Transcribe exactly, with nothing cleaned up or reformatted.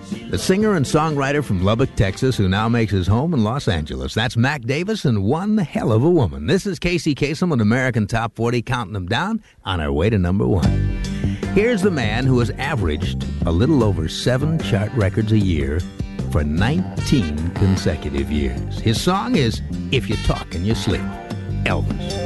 The singer and songwriter from Lubbock, Texas, who now makes his home in Los Angeles. That's Mac Davis and One Hell of a Woman. This is Casey Kasem with American Top forty, counting them down on our way to number one. Here's the man who has averaged a little over seven chart records a year for nineteen consecutive years. His song is If You Talk in Your Sleep, Elvis.